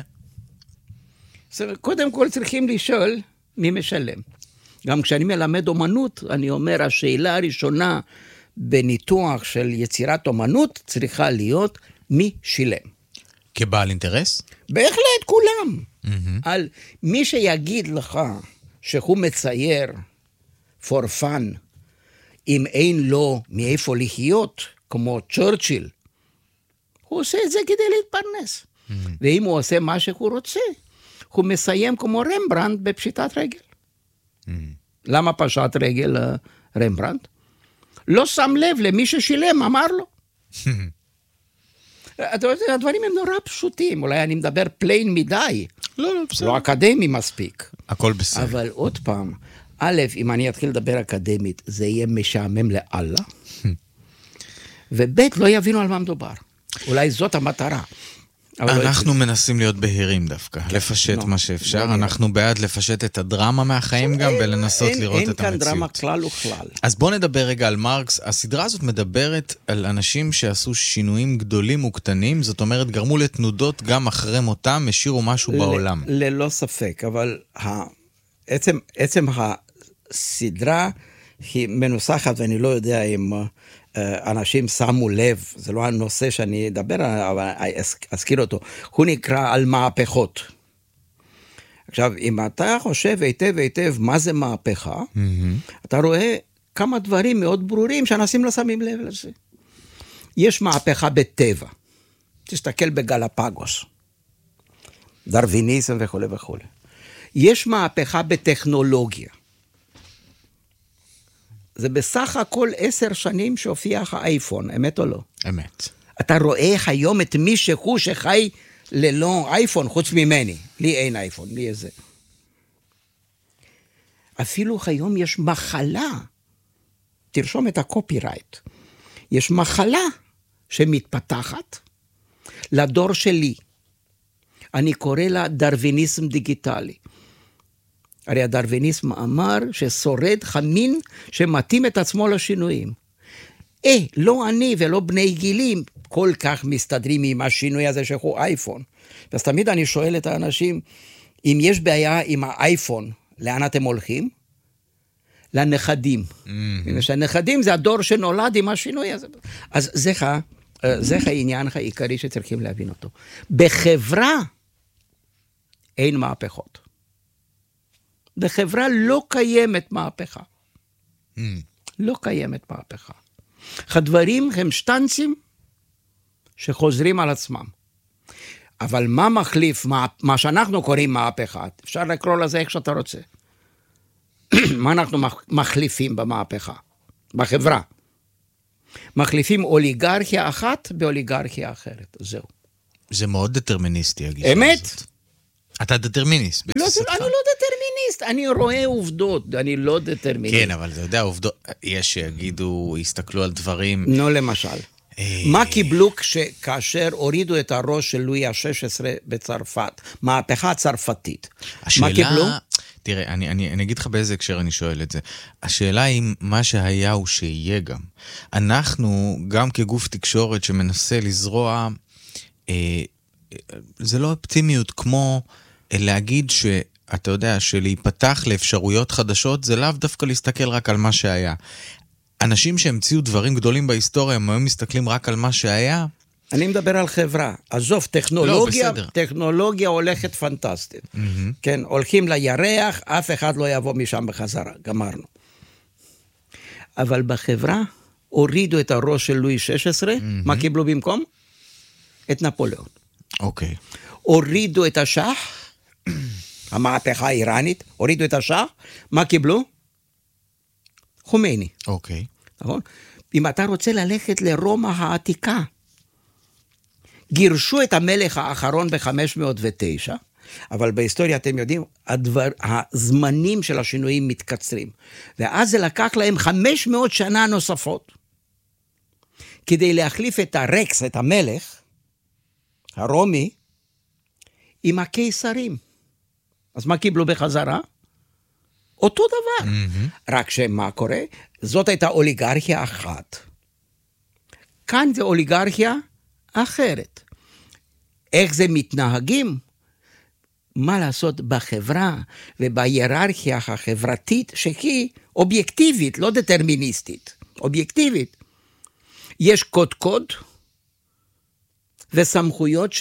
Speaker 5: קודם כל צריכים לשאול מי משלם. גם כשאני מלמד אומנות, אני אומר, השאלה הראשונה בניתוח של יצירת אומנות צריכה להיות מי שילם.
Speaker 1: כבעל אינטרס?
Speaker 5: בהחלט כולם. על מי שיגיד לך שהוא מצייר for fun, אם אין לו מאיפה לחיות, כמו צ'רצ'יל, הוא עושה את זה כדי להתפרנס. ואם הוא עושה מה שהוא רוצה, הוא מסיים כמו רמברנדט בפשיטת רגל. למה פשט רגל רמברנדט? לא שם לב למי ששילם, אמר לו. הדברים הם נורא פשוטים, אולי אני מדבר פליין מדי, לא אקדמי מספיק.
Speaker 1: הכל בסדר.
Speaker 5: אבל עוד פעם, א', אם אני אתחיל לדבר אקדמית, זה יהיה משעמם לאללה, וב', לא יבינו על מה מדובר. אולי זאת המטרה.
Speaker 1: אנחנו מנסים להיות בהירים דווקא, לפשט מה שאפשר, אנחנו בעד לפשט את הדרמה מהחיים גם, ולנסות לראות את המציאות.
Speaker 5: אין כאן דרמה כלל וכלל.
Speaker 1: אז בוא נדבר רגע על מרקס. הסדרה הזאת מדברת על אנשים שעשו שינויים גדולים וקטנים, זאת אומרת, גרמו לתנודות גם אחרי מותם, השאירו משהו בעולם.
Speaker 5: ללא ספק, אבל עצם הסדרה היא מנוסחת, ואני לא יודע אם אנשים שמו לב, זה לא הנושא שאני אדבר עליו, אבל אזכיר אותו, הוא נקרא על מהפכות. עכשיו, אם אתה חושב היטב מה זה מהפכה, אתה רואה כמה דברים מאוד ברורים שאנשים לא שמים לב לזה. יש מהפכה בטבע, תסתכל בגלפגוס, דרוויניזם וכו' וכו'. יש מהפכה בטכנולוגיה, זה בסך הכל 10 שנים שהופיע האייפון, אמת או לא?
Speaker 1: אמת.
Speaker 5: אתה רואה היום את מישהו שחי ללא אייפון, חוץ ממני. לי אין אייפון, לי איזה. אפילו היום יש מחלה, תרשום את הקופירייט, יש מחלה שמתפתחת לדור שלי. אני קורא לה דרוויניזם דיגיטלי. הרי הדרוויניזם אמר ששורד חמין שמתאים את עצמו לשינויים. לא אני ולא בני גילים כל כך מסתדרים עם השינוי הזה שהוא אייפון. אז תמיד אני שואל את האנשים, אם יש בעיה עם האייפון, לאן אתם הולכים? לנכדים. שהנכדים זה הדור שנולד עם השינוי הזה. אז זה העניין העיקרי שצריכים להבין אותו. בחברה אין מהפכות. בחברה לא קיימת מהפכה. לא קיימת מהפכה. הדברים הם שטנצים שחוזרים על עצמם. אבל מה מחליף, מה שאנחנו קוראים מהפכה, אפשר לקרוא לזה איך שאתה רוצה. מה אנחנו מחליפים במהפכה? בחברה. מחליפים אוליגרכיה אחת באוליגרכיה אחרת, זהו.
Speaker 1: זה מאוד דטרמיניסטי, הגישה הזאת.
Speaker 5: אמת?
Speaker 1: אתה דטרמיניסט.
Speaker 5: לא, אני לא דטרמיניסט, אני רואה עובדות, אני לא דטרמיניסט.
Speaker 1: כן, אבל אתה יודע, עובדות, יש שיגידו, יסתכלו על דברים.
Speaker 5: נו, למשל. מה קיבלו כאשר הורידו את הראש של לואי ה-16 בצרפת? מהפכה הצרפתית. מה קיבלו?
Speaker 1: תראה, אני אגיד לך באיזה הקשר אני שואל את זה. השאלה אם מה שהיה הוא שיהיה גם. אנחנו, גם כגוף תקשורת שמנסה לזרוע, זה לא אופטימיות כמו להגיד שאתה יודע, שלהיפתח לאפשרויות חדשות, זה לאו דווקא להסתכל רק על מה שהיה. אנשים שהמציאו דברים גדולים בהיסטוריה, הם היום מסתכלים רק על מה שהיה.
Speaker 5: אני מדבר על חברה. עזוב, טכנולוגיה הולכת פנטסטית. כן, הולכים לירח, אף אחד לא יבוא משם בחזרה, גמרנו. אבל בחברה הורידו את הראש של לואי 16, מה קיבלו במקום? את נפוליאון.
Speaker 1: אוקיי.
Speaker 5: הורידו את השח, המהפכה האיראנית, הורידו את השח, מה קיבלו? חומייני.
Speaker 1: אוקיי.
Speaker 5: נכון? אם אתה רוצה ללכת לרומא העתיקה, גירשו את המלך האחרון ב-509, אבל בהיסטוריה אתם יודעים, הזמנים של השינויים מתקצרים. ואז זה לקח להם 500 שנה נוספות, כדי להחליף את הרקס, את המלך, הרומי, עם הקיסרים. אז מה קיבלו בחזרה? אותו דבר. רק שמה קורה? זאת הייתה אוליגרכיה אחת. כאן זה אוליגרכיה אחרת. איך זה מתנהגים? מה לעשות בחברה ובהיררכיה החברתית שהיא אובייקטיבית, לא דטרמיניסטית, אובייקטיבית. יש קוד וסמכויות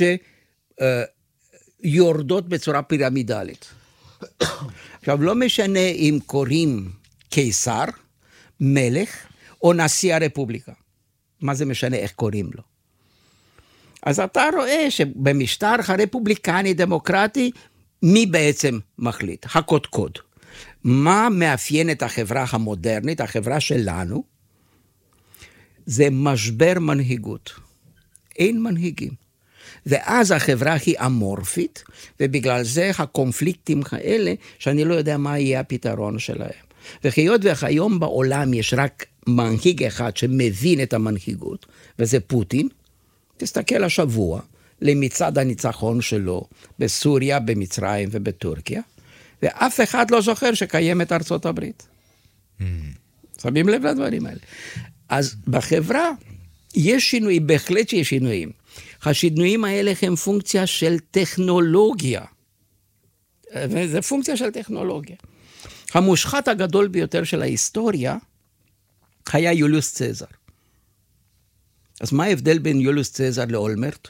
Speaker 5: שיורדות בצורה פירמידלית. עכשיו, לא משנה אם קוראים קיסר, מלך, או נשיא הרפובליקה. מה זה משנה איך קוראים לו? אז אתה רואה שבמשטר הרפובליקני דמוקרטי, מי בעצם מחליט? הקודקוד. מה מאפיין את החברה המודרנית, החברה שלנו? זה משבר מנהיגות. אין מנהיגים. ואז החברה היא אמורפית, ובגלל זה הקונפליקטים האלה, שאני לא יודע מה יהיה הפתרון שלהם. וכיות וכיום בעולם יש רק מנהיג אחד שמבין את המנהיגות, וזה פוטין. תסתכל השבוע למצעד הניצחון שלו בסוריה, במצרים ובטורקיה, ואף אחד לא זוכר שקיימת ארצות הברית. שמים לב לדברים האלה. אז בחברה יש שינויים, בהחלט שיש שינויים. השינויים האלה הם פונקציה של טכנולוגיה. וזה פונקציה של טכנולוגיה. המושחת הגדול ביותר של ההיסטוריה היה יוליוס צזר. אז מה ההבדל בין יוליוס צזר לאולמרט?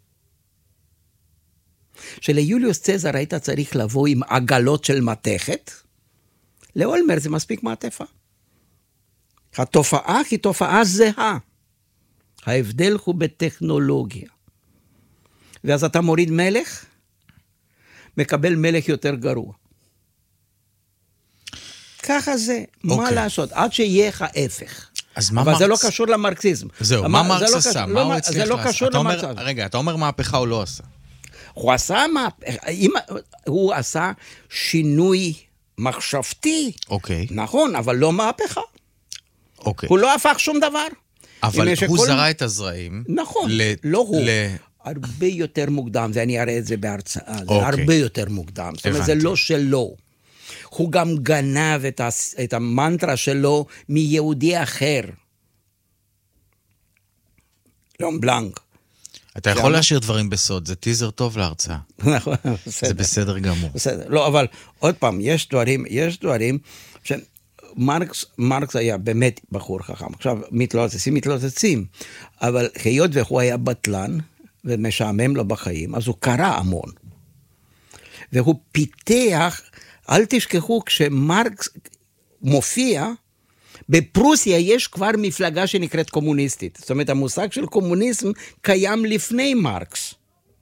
Speaker 5: שליוליוס צזר היית צריך לבוא עם עגלות של מתכת, לאולמרט זה מספיק מעטפה. התופעה היא תופעה זהה. ההבדל הוא בטכנולוגיה. ואז אתה מוריד מלך, מקבל מלך יותר גרוע. ככה זה, מה לעשות? עד שיהיה לך ההפך. אבל זה לא קשור למרקסיזם.
Speaker 1: זהו, מה מרקס עשה? מה הוא הצליח לעשות? זה לא קשור למרקסיזם. רגע, אתה אומר מהפכה הוא לא עשה.
Speaker 5: הוא עשה מהפכה, הוא עשה שינוי מחשבתי.
Speaker 1: אוקיי.
Speaker 5: נכון, אבל לא מהפכה.
Speaker 1: אוקיי.
Speaker 5: הוא לא הפך שום דבר.
Speaker 1: אבל הוא זרע את הזרעים.
Speaker 5: נכון, לא הוא. הרבה יותר מוקדם, ואני אראה את זה בהרצאה, זה הרבה יותר מוקדם. זאת אומרת, זה לא שלו. הוא גם גנב את המנטרה שלו מיהודי אחר. לום בלנק.
Speaker 1: אתה יכול להשאיר דברים בסוד, זה טיזר טוב להרצאה.
Speaker 5: נכון, בסדר.
Speaker 1: זה בסדר גמור.
Speaker 5: בסדר, לא, אבל עוד פעם, יש דברים מרקס היה באמת בחור חכם. עכשיו, מתלוצצים, אבל היות והוא היה בטלן, ומשעמם לו בחיים, אז הוא קרא המון. והוא פיתח, אל תשכחו, כשמרקס מופיע, בפרוסיה יש כבר מפלגה שנקראת קומוניסטית. זאת אומרת, המושג של קומוניזם קיים לפני מרקס.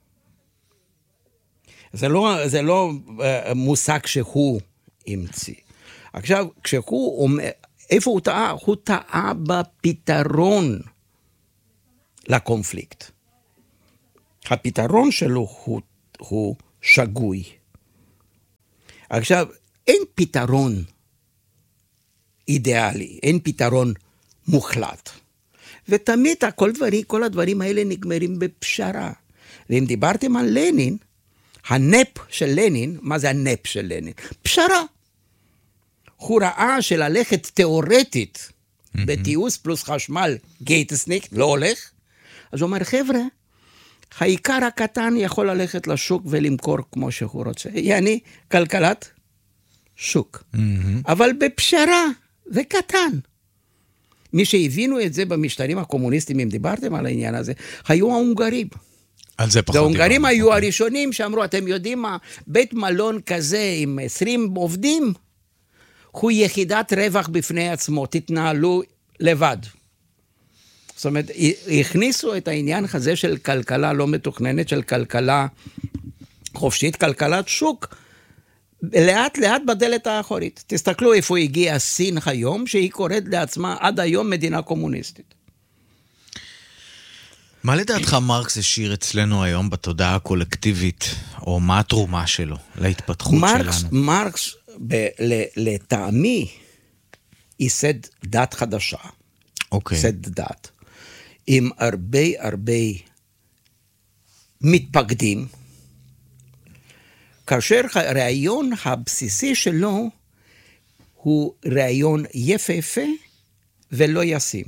Speaker 5: זה לא מושג שהוא המציא. עכשיו, כשהוא אומר, איפה הוא טעה? הוא טעה בפתרון לקונפליקט. הפתרון שלו הוא שגוי. עכשיו, אין פתרון אידיאלי, אין פתרון מוחלט. ותמיד כל הדברים האלה נגמרים בפשרה. ואם דיברתם על לנין, הנפ של לנין, מה זה הנפ של לנין? פשרה. הוא ראה שללכת תיאורטית בתיעוש פלוס חשמל גייטסניק, לא הולך. אז הוא אומר, חבר'ה, העיקר הקטן יכול ללכת לשוק ולמכור כמו שהוא רוצה. יעני, כלכלת שוק. אבל בפשרה, זה קטן. מי שהבינו את זה במשטרים הקומוניסטיים, אם דיברתם על העניין הזה, היו ההונגרים.
Speaker 1: על זה פחות.
Speaker 5: ההונגרים היו הראשונים שאמרו, אתם יודעים מה, בית מלון כזה עם 20 עובדים, הוא יחידת רווח בפני עצמו, תתנהלו לבד. זאת אומרת, הכניסו את העניין הזה של כלכלה לא מתוכננת, של כלכלה חופשית, כלכלת שוק, לאט לאט בדלת האחורית. תסתכלו איפה הגיעה סין היום, שהיא קוראת לעצמה עד היום מדינה קומוניסטית.
Speaker 1: מה לדעתך מרקס השאיר אצלנו היום בתודעה הקולקטיבית, או מה התרומה שלו להתפתחות שלנו?
Speaker 5: מרקס לטעמי, ייסד דת חדשה.
Speaker 1: אוקיי.
Speaker 5: ייסד דת. עם הרבה מתפקדים, כאשר הרעיון הבסיסי שלו הוא רעיון יפה ולא ישים.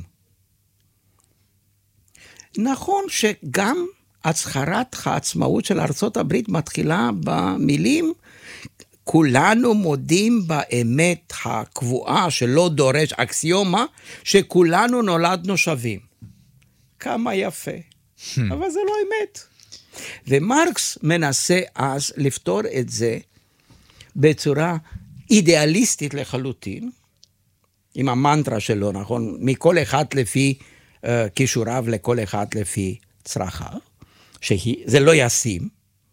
Speaker 5: נכון שגם הצהרת העצמאות של ארצות הברית מתחילה במילים, כולנו מודים באמת הקבועה שלא דורש אקסיומה, שכולנו נולדנו שווים. כמה יפה. אבל זה לא אמת. ומרקס מנסה אז לפתור את זה בצורה אידיאליסטית לחלוטין, עם המנטרה שלו, נכון? מכל אחד לפי כישוריו, לכל אחד לפי צרכיו, שזה לא ישים.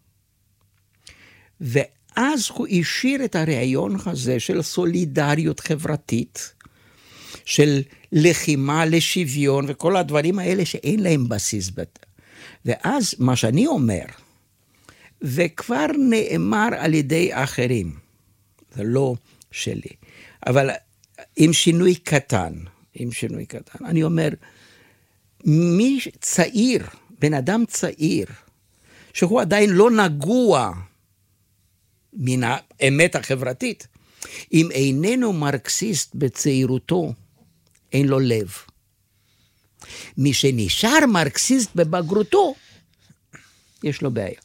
Speaker 5: ואז הוא השאיר את הרעיון הזה של סולידריות חברתית, של לחימה לשוויון, וכל הדברים האלה שאין להם בסיס. ואז מה שאני אומר, וכבר נאמר על ידי אחרים, זה לא שלי, אבל עם שינוי קטן, אני אומר, מי צעיר, בן אדם צעיר, שהוא עדיין לא נגוע מן האמת החברתית, אם איננו מרקסיסט בצעירותו, אין לו לב. מי שנשאר מרקסיסט בבגרותו, יש לו בעיה.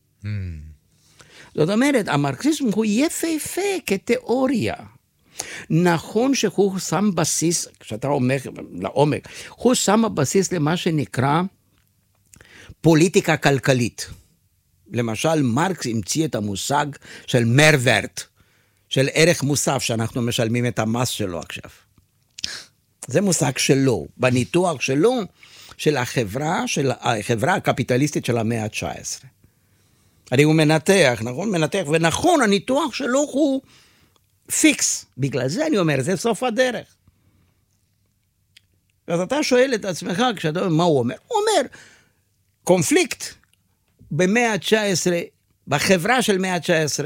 Speaker 5: זאת אומרת, המרקסיזם הוא יפה כתיאוריה. נכון שהוא שם בסיס, כשאתה אומר לעומק, הוא שם בסיס למה שנקרא פוליטיקה כלכלית. למשל, מרקס המציא את המושג של מרוורט, של ערך מוסף שאנחנו משלמים את המס שלו עכשיו. זה מושג שלו, בניתוח שלו, של החברה הקפיטליסטית של המאה ה-19. הרי הוא מנתח, נכון? מנתח, ונכון, הניתוח שלו הוא פיקס. בגלל זה אני אומר, זה סוף הדרך. אז אתה שואל את עצמך, כשאתה אומר, מה הוא אומר? הוא אומר, קונפליקט במאה ה-19, בחברה של מאה ה-19,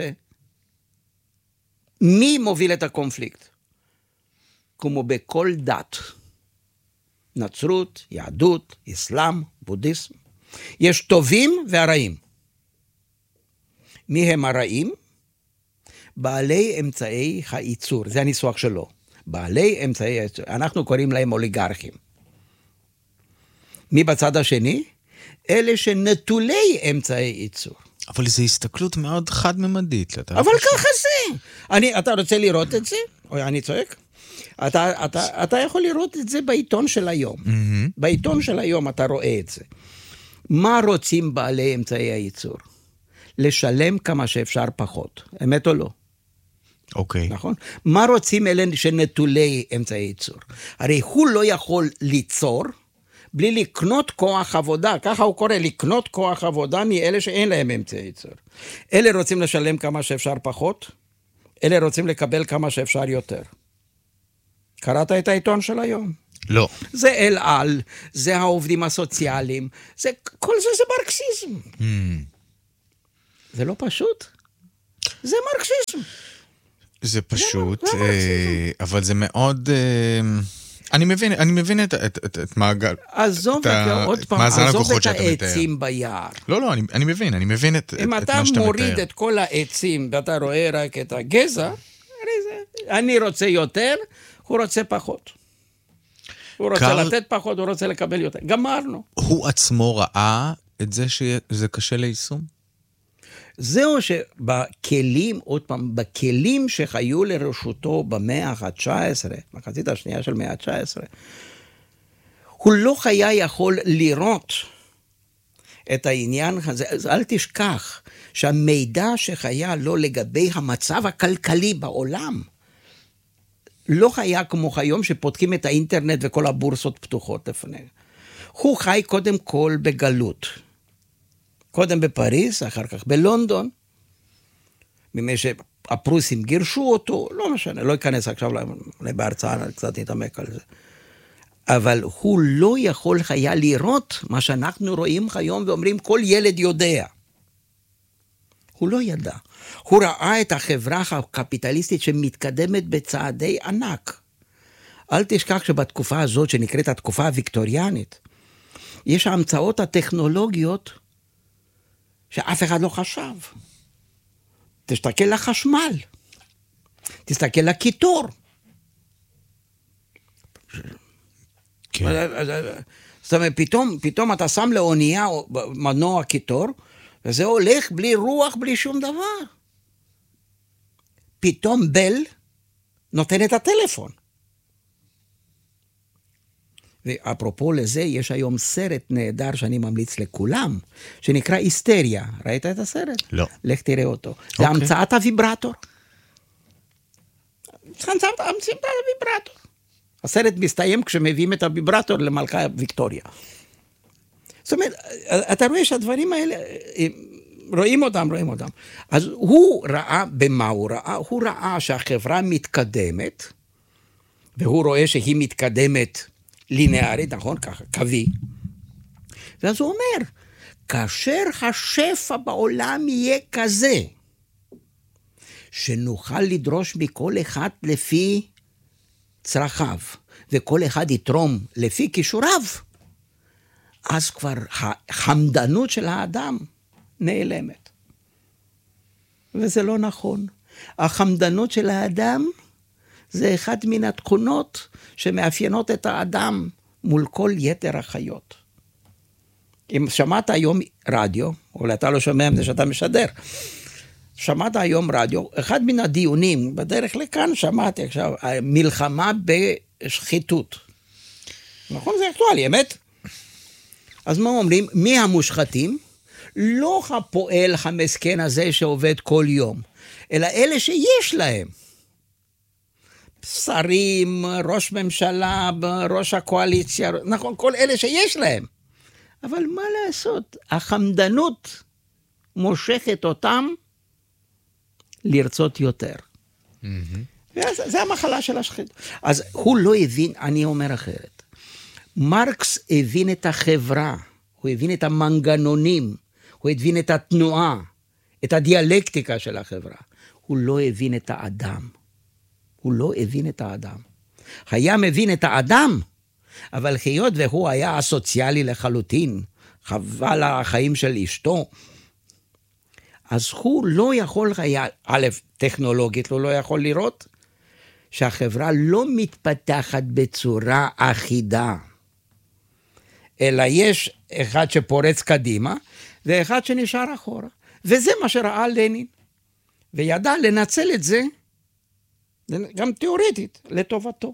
Speaker 5: מי מוביל את הקונפליקט? כמו בכל דת, נצרות, יהדות, אסלאם, בודהיזם, יש טובים והרעים. מי הם הרעים? בעלי אמצעי הייצור, זה הניסוח שלו. בעלי אמצעי הייצור, אנחנו קוראים להם אוליגרכים. מי בצד השני? אלה שנטולי אמצעי ייצור.
Speaker 1: אבל זו הסתכלות מאוד חד-ממדית.
Speaker 5: אבל ככה זה. אתה רוצה לראות את זה? או אני צועק? אתה יכול לראות את זה בעיתון של היום. בעיתון של היום אתה רואה את זה. מה רוצים בעלי אמצעי הייצור? לשלם כמה שאפשר פחות. אמת או לא?
Speaker 1: אוקיי.
Speaker 5: נכון? מה רוצים אלה שנטולי אמצעי ייצור? הרי הוא לא יכול ליצור בלי לקנות כוח עבודה. ככה הוא קורא, לקנות כוח עבודה מאלה שאין להם אמצעי ייצור. אלה רוצים לשלם כמה שאפשר פחות, אלה רוצים לקבל כמה שאפשר יותר. קראת את העיתון של היום?
Speaker 1: לא.
Speaker 5: זה אל על, זה העובדים הסוציאליים, כל זה מרקסיזם. זה לא פשוט? זה מרקסיזם.
Speaker 1: זה פשוט, אבל זה מאוד... אני מבין את מעגל...
Speaker 5: עזוב עוד פעם, עזוב את העצים ביער.
Speaker 1: לא, אני מבין את מה שאתה מתאר.
Speaker 5: אם אתה מוריד את כל העצים ואתה רואה רק את הגזע, אני רוצה יותר, הוא רוצה פחות. הוא רוצה לתת פחות, הוא רוצה לקבל יותר. גמרנו.
Speaker 1: הוא עצמו ראה את זה שזה קשה ליישום?
Speaker 5: זהו שבכלים, עוד פעם, בכלים שחיו לרשותו במאה ה-19, מחצית השנייה של מאה ה-19, הוא לא היה יכול לראות את העניין הזה. אל תשכח שהמידע שהיה לו לגבי המצב הכלכלי בעולם, לא היה כמו היום שפותחים את האינטרנט וכל הבורסות פתוחות לפני. הוא חי קודם כל בגלות. קודם בפריז, אחר כך בלונדון, ממי שהפרוסים גירשו אותו, לא משנה, לא אכנס עכשיו בהרצאה, אני קצת נתעמק על זה. אבל הוא לא יכול היה לראות מה שאנחנו רואים היום ואומרים כל ילד יודע. הוא לא ידע. הוא ראה את החברה הקפיטליסטית שמתקדמת בצעדי ענק. אל תשכח שבתקופה הזאת שנקראת התקופה הוויקטוריאנית, יש ההמצאות הטכנולוגיות שאף אחד לא חשב. תסתכל לחשמל, תסתכל לקיטור.
Speaker 1: כן.
Speaker 5: זאת אומרת, פתאום אתה שם לאונייה מנוע קיטור, וזה הולך בלי רוח, בלי שום דבר. פתאום בל נותן את הטלפון. ואפרופו לזה, יש היום סרט נהדר שאני ממליץ לכולם, שנקרא היסטריה. ראית את הסרט?
Speaker 1: לא.
Speaker 5: לך תראה אותו. זה המצאת הוויברטור. המצאת הוויברטור. הסרט מסתיים כשמביאים את הוויברטור למלכה ויקטוריה. זאת אומרת, אתה רואה שהדברים האלה, רואים אותם. אז הוא ראה במה הוא ראה? הוא ראה שהחברה מתקדמת, והוא רואה שהיא מתקדמת לינארית, נכון? ככה, קווי. ואז הוא אומר, כאשר השפע בעולם יהיה כזה, שנוכל לדרוש מכל אחד לפי צרכיו, וכל אחד יתרום לפי כישוריו, אז כבר החמדנות של האדם נעלמת. וזה לא נכון. החמדנות של האדם זה אחד מן התכונות שמאפיינות את האדם מול כל יתר החיות. אם שמעת היום רדיו, אולי אתה לא שומע מזה שאתה משדר, שמעת היום רדיו, אחד מן הדיונים, בדרך לכאן שמעתי עכשיו, מלחמה בשחיתות. נכון? זה אקטואלי, אמת? אז מה אומרים? מי המושחתים? לא הפועל המסכן הזה שעובד כל יום, אלא אלה שיש להם. שרים, ראש ממשלה, ראש הקואליציה, נכון, כל אלה שיש להם. אבל מה לעשות? החמדנות מושכת אותם לרצות יותר. זה המחלה של השחיתות. אז הוא לא הבין, אני אומר אחרת. מרקס הבין את החברה, הוא הבין את המנגנונים, הוא הבין את התנועה, את הדיאלקטיקה של החברה. הוא לא הבין את האדם. הוא לא הבין את האדם. היה מבין את האדם, אבל היות והוא היה אסוציאלי לחלוטין, חבל החיים של אשתו, אז הוא לא יכול היה, א', טכנולוגית, הוא לא יכול לראות שהחברה לא מתפתחת בצורה אחידה, אלא יש אחד שפורץ קדימה, ואחד שנשאר אחורה. וזה מה שראה לנין, וידע לנצל את זה, גם תיאורטית, לטובתו.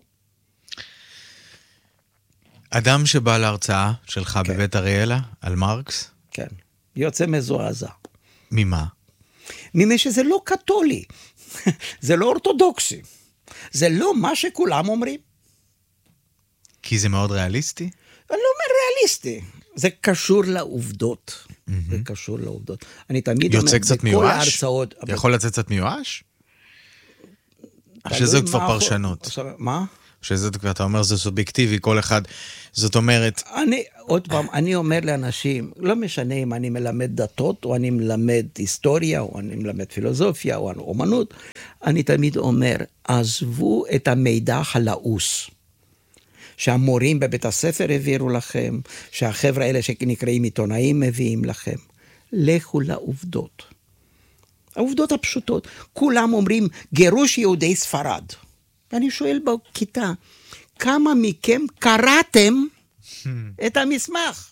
Speaker 1: אדם שבא להרצאה שלך
Speaker 5: כן.
Speaker 1: בבית אריאלה, על מרקס?
Speaker 5: כן, יוצא מזועזע.
Speaker 1: ממה?
Speaker 5: ממה שזה לא קתולי, זה לא אורתודוקסי, זה לא מה שכולם אומרים.
Speaker 1: כי זה מאוד ריאליסטי?
Speaker 5: אני לא אומר ריאליסטי, זה קשור לעובדות. זה קשור לעובדות. אני תמיד
Speaker 1: יוצא קצת מיואש?
Speaker 5: ההרצאות,
Speaker 1: יכול לצאת קצת מיואש? שזה כבר פרשנות.
Speaker 5: מה?
Speaker 1: שזה, אתה אומר, זה סובייקטיבי, כל אחד, זאת אומרת...
Speaker 5: עוד פעם, אני אומר לאנשים, לא משנה אם אני מלמד דתות, או אני מלמד היסטוריה, או אני מלמד פילוסופיה, או אומנות, אני תמיד אומר, עזבו את המידע הלעוס, שהמורים בבית הספר העבירו לכם, שהחבר'ה האלה שנקראים עיתונאים מביאים לכם. לכו לעובדות. העובדות הפשוטות. כולם אומרים, גירוש יהודי ספרד. ואני שואל בכיתה, כמה מכם קראתם את המסמך?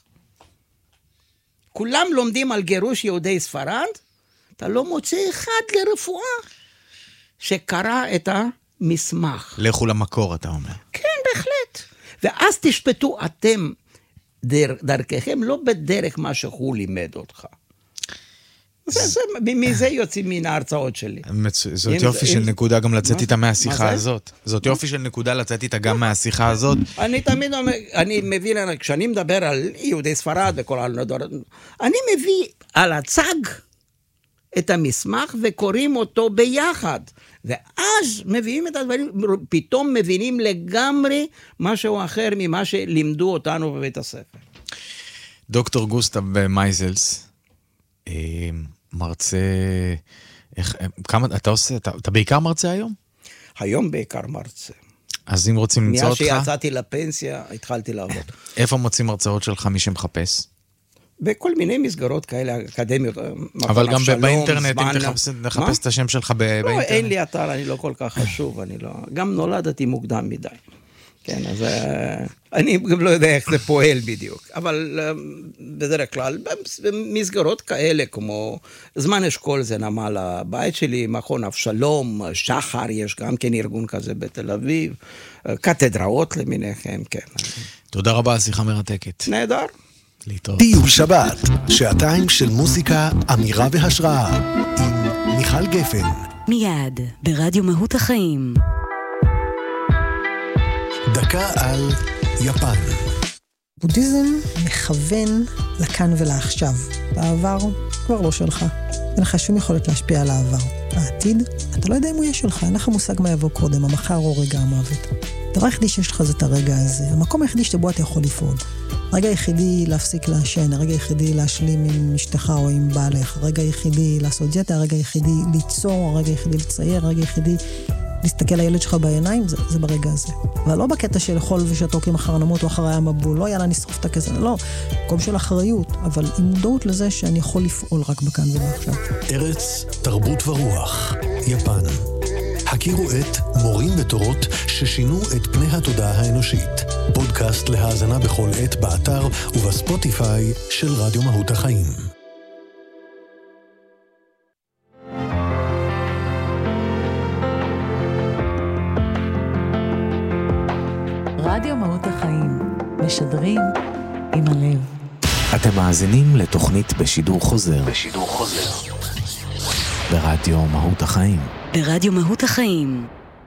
Speaker 5: כולם לומדים על גירוש יהודי ספרד, אתה לא מוצא אחד לרפואה שקרא את המסמך.
Speaker 1: לכו למקור, אתה אומר.
Speaker 5: כן, בהחלט. ואז תשפטו אתם דרככם, לא בדרך מה שהוא לימד אותך. מזה יוצאים מן ההרצאות שלי.
Speaker 1: זאת יופי של נקודה גם לצאת איתה מהשיחה הזאת. זאת יופי של נקודה לצאת איתה גם מהשיחה הזאת.
Speaker 5: אני תמיד אומר, אני מבין, כשאני מדבר על יהודי ספרד וכל הנדור, אני מביא על הצג את המסמך וקוראים אותו ביחד. ואז מביאים את הדברים, פתאום מבינים לגמרי משהו אחר ממה שלימדו אותנו בבית הספר.
Speaker 1: דוקטור גוסטב מייזלס, מרצה, כמה, אתה בעיקר מרצה היום?
Speaker 5: היום בעיקר מרצה.
Speaker 1: אז אם רוצים למצוא אותך...
Speaker 5: מאז שיצאתי לפנסיה, התחלתי לעבוד.
Speaker 1: איפה מוצאים הרצאות שלך מי שמחפש?
Speaker 5: בכל מיני מסגרות כאלה, אקדמיות.
Speaker 1: אבל גם באינטרנט, אם נחפש את השם שלך באינטרנט.
Speaker 5: לא, אין לי אתר, אני לא כל כך חשוב, אני לא... גם נולדתי מוקדם מדי. כן, אז אני גם לא יודע איך זה פועל בדיוק, אבל בדרך כלל, במסגרות כאלה כמו זמן אשכול זה נמל הבית שלי, מכון אבשלום, שחר, יש גם כן ארגון כזה בתל אביב, קתדראות למיניכם, כן.
Speaker 1: תודה רבה, שיחה מרתקת.
Speaker 5: נהדר.
Speaker 1: להתראות.
Speaker 4: טיול שבת, שעתיים של מוזיקה, אמירה והשראה, עם מיכל גפן.
Speaker 6: מיד, ברדיו מהות החיים.
Speaker 4: דקה על יפן.
Speaker 7: בודהיזם מכוון לכאן ולעכשיו. העבר כבר לא שלך. אין לך שום יכולת להשפיע על העבר. העתיד, אתה לא יודע אם הוא יהיה שלך, אין לך מושג מה יבוא קודם, המחר או רגע המוות. הדבר היחידי שיש לך זה את הרגע הזה. המקום היחידי שבו אתה יכול לפעול. הרגע היחידי להפסיק לעשן, הרגע היחידי להשלים עם אשתך או עם בעלך, הרגע היחידי לעשות דיאטה, הרגע היחידי ליצור, הרגע היחידי לצייר, הרגע היחידי להסתכל לילד שלך בעיניים, זה ברגע הזה. אבל לא בקטע של לאכול ושתוק עם אחר נמות או אחרי המבול, לא יאללה נשרוף את הכסף, לא. מקום של אחריות, אבל עם מודעות לזה שאני יכול לפעול רק בכאן ולעכשיו.
Speaker 4: ארץ, תרבות ורוח, יפן. הכירו את מורים ותורות ששינו את פני התודעה האנושית. פודקאסט להאזנה בכל עת באתר ובספוטיפיי של רדיו מהות החיים.
Speaker 6: רדיו מהות החיים, משדרים עם הלב.
Speaker 8: אתם מאזינים לתוכנית בשידור חוזר. ברדיו מהות החיים.
Speaker 6: ברדיו מהות החיים.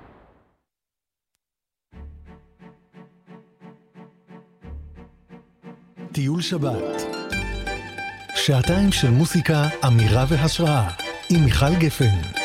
Speaker 4: טיול שבת, שעתיים של מוזיקה, אמירה והשראה, עם מיכל גפן.